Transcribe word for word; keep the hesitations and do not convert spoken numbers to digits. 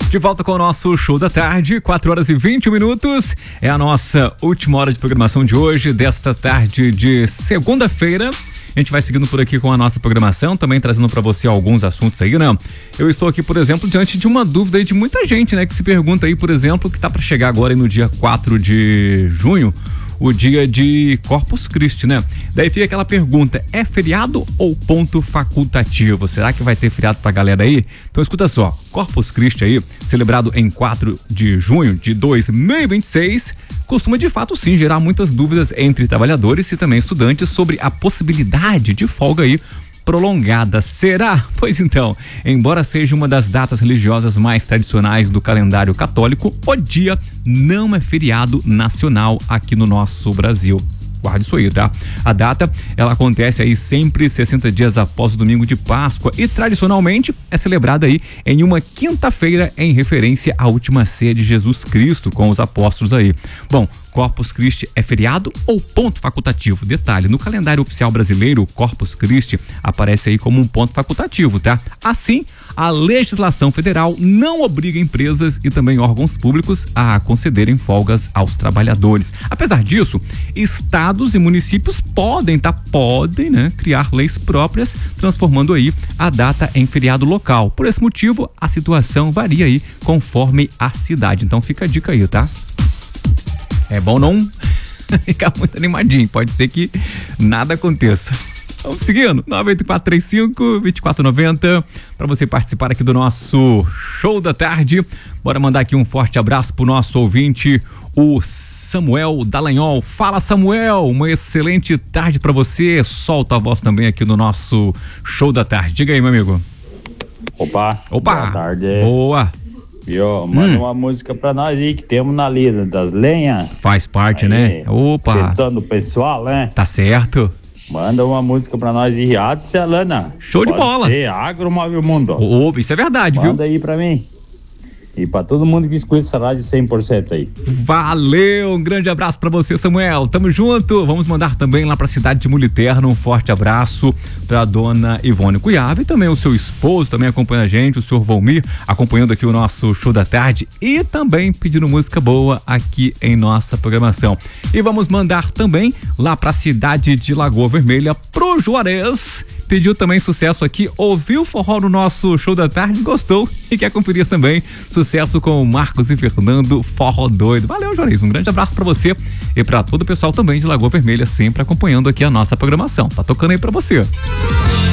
De volta com o nosso show da tarde, quatro horas e vinte minutos. É a nossa última hora de programação de hoje, desta tarde de segunda-feira. A gente vai seguindo por aqui com a nossa programação, também trazendo para você alguns assuntos aí, né? Eu estou aqui, por exemplo, diante de uma dúvida aí de muita gente, né? Que se pergunta aí, por exemplo, que tá para chegar agora aí no dia quatro de junho, o dia de Corpus Christi, né? Daí fica aquela pergunta, é feriado ou ponto facultativo? Será que vai ter feriado pra galera aí? Então escuta só, Corpus Christi aí, celebrado em quatro de junho de dois mil e vinte e seis, costuma de fato sim gerar muitas dúvidas entre trabalhadores e também estudantes sobre a possibilidade de folga aí prolongada. Será? Pois então, embora seja uma das datas religiosas mais tradicionais do calendário católico, o dia não é feriado nacional aqui no nosso Brasil. Guarde isso aí, tá? A data, ela acontece aí sempre sessenta dias após o domingo de Páscoa e tradicionalmente é celebrada aí em uma quinta-feira em referência à última ceia de Jesus Cristo com os apóstolos aí. Bom, Corpus Christi é feriado ou ponto facultativo? Detalhe, no calendário oficial brasileiro, Corpus Christi aparece aí como um ponto facultativo, tá? Assim, a legislação federal não obriga empresas e também órgãos públicos a concederem folgas aos trabalhadores. Apesar disso, estados e municípios podem, tá? Podem, né? Criar leis próprias, transformando aí a data em feriado local. Por esse motivo, a situação varia aí conforme a cidade. Então fica a dica aí, tá? É bom não ficar muito animadinho, pode ser que nada aconteça. Vamos seguindo, nove oito quatro três cinco, dois quatro nove zero, para você participar aqui do nosso show da tarde. Bora mandar aqui um forte abraço pro nosso ouvinte, o Samuel Dallagnol. Fala, Samuel, uma excelente tarde para você. Solta a voz também aqui no nosso show da tarde. Diga aí, meu amigo. Opa, Opa. Boa tarde. Boa. Viu? Manda hum. uma música pra nós aí que temos na lida das lenhas. Faz parte, aí, né? Opa. Esquentando o pessoal, né? Tá certo. Manda uma música pra nós de Riacho, Celana. Show Pode de bola. Ser Agro Move o Mundo. Ô, isso é verdade, Manda viu? Manda aí pra mim. E pra todo mundo que escuta essa rádio cem por cento aí. Valeu, um grande abraço pra você, Samuel. Tamo junto. Vamos mandar também lá pra cidade de Muliterno um forte abraço pra dona Ivone Cuiava e também o seu esposo, também acompanha a gente, o senhor Volmir, acompanhando aqui o nosso show da tarde e também pedindo música boa aqui em nossa programação. E vamos mandar também lá pra cidade de Lagoa Vermelha pro Juarez. Pediu também sucesso aqui, ouviu forró no nosso show da tarde, gostou e quer conferir também sucesso com o Marcos e Fernando, Forró Doido. Valeu, Juarez, um grande abraço pra você e pra todo o pessoal também de Lagoa Vermelha, sempre acompanhando aqui a nossa programação. Tá tocando aí pra você.